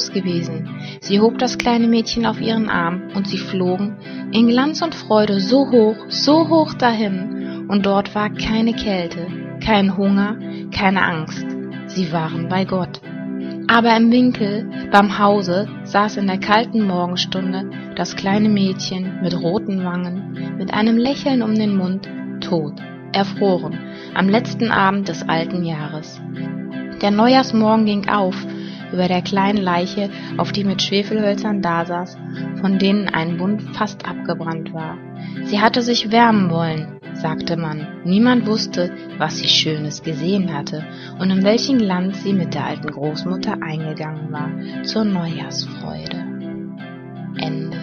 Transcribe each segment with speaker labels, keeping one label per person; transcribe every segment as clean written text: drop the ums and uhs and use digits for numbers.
Speaker 1: Glücks gewesen. Sie hob das kleine Mädchen auf ihren Arm, und sie flogen in Glanz und Freude so hoch dahin, und dort war keine Kälte, kein Hunger, keine Angst. Sie waren bei Gott. Aber im Winkel beim Hause saß in der kalten Morgenstunde das kleine Mädchen mit roten Wangen, mit einem Lächeln um den Mund, tot, erfroren, am letzten Abend des alten Jahres. Der Neujahrsmorgen ging auf über der kleinen Leiche, auf die mit Schwefelhölzern dasaß, von denen ein Bund fast abgebrannt war. Sie hatte sich wärmen wollen, sagte man. Niemand wusste, was sie Schönes gesehen hatte und in welchen Glanz sie mit der alten Großmutter eingegangen war zur Neujahrsfreude. Ende.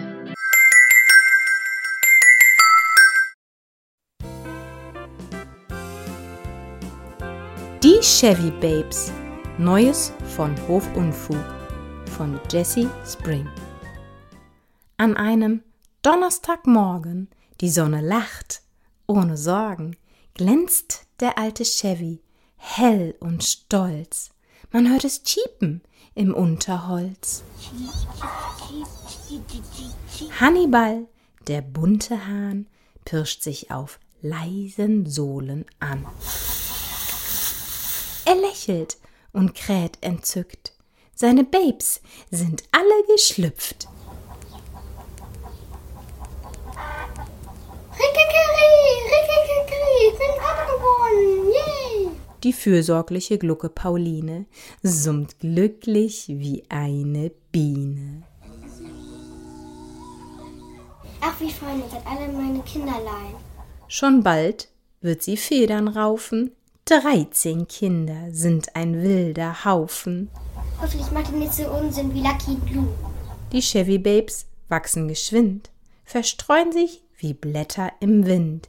Speaker 2: Die Chevy Babes. Neues von Hofunfug von Jessie Spring. An einem Donnerstagmorgen, die Sonne lacht, ohne Sorgen, glänzt der alte Chevy, hell und stolz. Man hört es chiepen im Unterholz. Hannibal, der bunte Hahn, pirscht sich auf leisen Sohlen an. Er lächelt und kräht entzückt. Seine Babes sind alle geschlüpft.
Speaker 3: Rikikiri, ich bin Papa geworden, yay!
Speaker 2: Die fürsorgliche Glucke Pauline summt glücklich wie eine Biene.
Speaker 3: Ach, wie fein, ihr seid alle meine Kinderlein.
Speaker 2: Schon bald wird sie Federn raufen. 13 Kinder sind ein wilder Haufen.
Speaker 3: Hoffentlich macht ihr nicht so Unsinn wie Lucky Blue.
Speaker 2: Die Chevy Babes wachsen geschwind, verstreuen sich wie Blätter im Wind.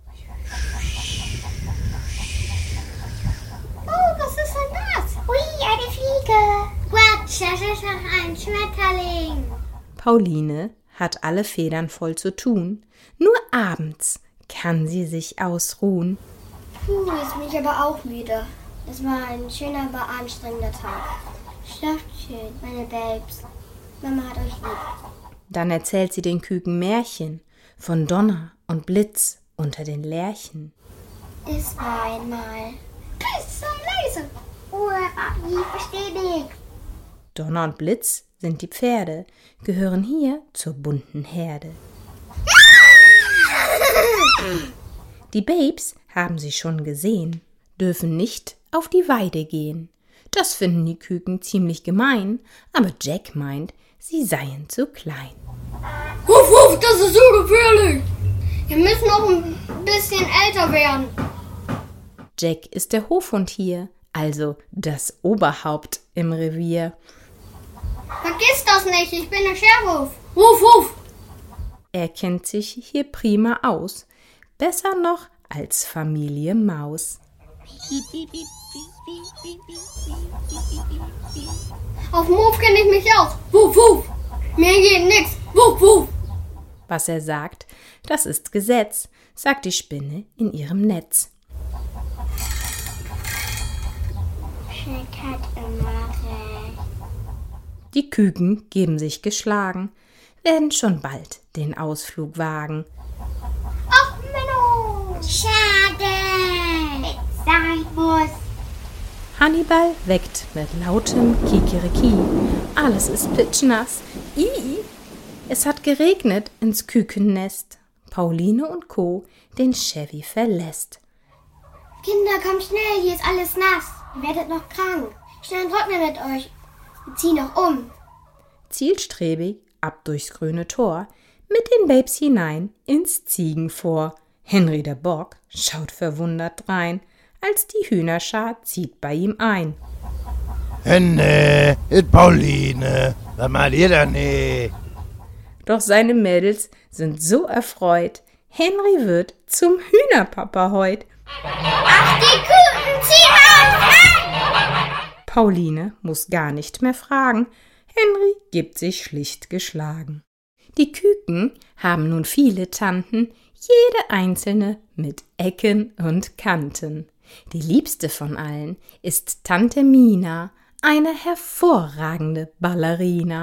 Speaker 3: Oh, was ist denn das? Ui, eine Fliege. Quatsch, das ist doch ein Schmetterling.
Speaker 2: Pauline hat alle Federn voll zu tun. Nur abends kann sie sich ausruhen.
Speaker 3: Puh, jetzt bin ich aber auch müde. Das war ein schöner, aber anstrengender Tag. Schlaft schön, meine Babes. Mama hat euch lieb.
Speaker 2: Dann erzählt sie den Küken Märchen von Donner und Blitz unter den Lärchen.
Speaker 3: Es war einmal. Psst, so leise. Ich verstehe nicht.
Speaker 2: Donner und Blitz sind die Pferde, gehören hier zur bunten Herde. Die Babes haben sie schon gesehen, dürfen nicht auf die Weide gehen. Das finden die Küken ziemlich gemein, aber Jack meint, sie seien zu klein.
Speaker 3: Wuff, wuff, das ist so gefährlich. Wir müssen noch ein bisschen älter werden.
Speaker 2: Jack ist der Hofhund hier, also das Oberhaupt im Revier.
Speaker 3: Vergiss das nicht, ich bin der Sheriff. Wuff, wuff.
Speaker 2: Er kennt sich hier prima aus, besser noch als Familie Maus.
Speaker 3: Auf dem Hof kenne ich mich aus. Wuff, wuff. Mir geht nix. Wuff, wuff.
Speaker 2: Was er sagt, das ist Gesetz, sagt die Spinne in ihrem Netz.
Speaker 3: Jack hat immer recht.
Speaker 2: Die Küken geben sich geschlagen, werden schon bald den Ausflug wagen.
Speaker 3: Ach, Menno. Schade. Sein muss.
Speaker 2: Hannibal weckt mit lautem Kikeriki. Alles ist pitschnass. Es hat geregnet ins Kükennest. Pauline und Co. den Chevy verlässt.
Speaker 3: Kinder, kommt schnell, hier ist alles nass. Ihr werdet noch krank. Schnell trocknen mit euch. Wir ziehen noch um.
Speaker 2: Zielstrebig ab durchs grüne Tor, mit den Babes hinein ins Ziegenfor. Henry der Bock schaut verwundert drein, als die Hühnerschar zieht bei ihm ein.
Speaker 4: Henne, ist Pauline, was macht ihr da nicht?
Speaker 2: Doch seine Mädels sind so erfreut, Henry wird zum Hühnerpapa heut.
Speaker 3: Ach, die Küken ziehen auf!
Speaker 2: Pauline muss gar nicht mehr fragen, Henry gibt sich schlicht geschlagen. Die Küken haben nun viele Tanten, jede einzelne mit Ecken und Kanten. Die liebste von allen ist Tante Mina, eine hervorragende Ballerina.